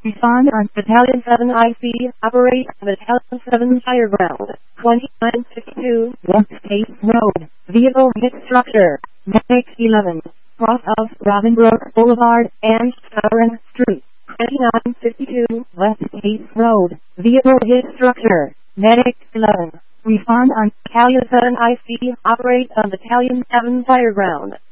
Respond on Battalion 7 IC. Operate Battalion 7 Fireground. 2952 West State Road. Vehicle hit structure. Medic 11. Cross of Robinbrook Boulevard and Sauron Street. 2952 West State Road. Vehicle hit structure. Medic 11. Respond on Battalion 7 IC. Operate on Battalion 7 Fireground.